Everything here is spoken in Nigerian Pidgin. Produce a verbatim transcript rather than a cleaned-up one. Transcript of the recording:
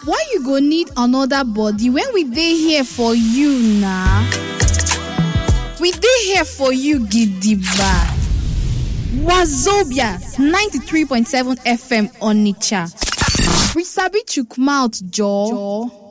Why you go need another body when we dey here for you now? We dey here for you, Gidigba. Wazobia ninety-three point seven F M Onitsha. We sabi chook mouth, jaw.